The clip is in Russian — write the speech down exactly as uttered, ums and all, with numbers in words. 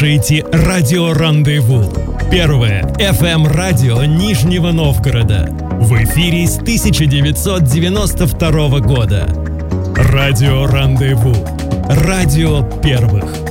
Слушайте радио «Рандеву». Первое эф эм-радио Нижнего Новгорода. В эфире с тысяча девятьсот девяносто второго года. Радио «Рандеву». Радио первых.